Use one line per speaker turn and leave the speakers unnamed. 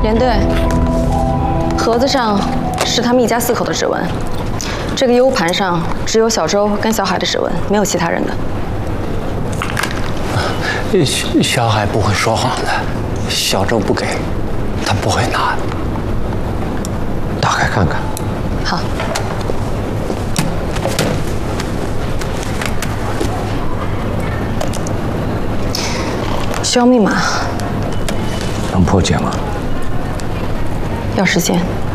连队，盒子上是他们一家4口的指纹，这个 U 盘上只有小周跟小海的指纹，没有其他人的。
小海不会说谎的，小周不给，他不会拿的。打开看看。
好。需要密码？
能破解吗？
要时间。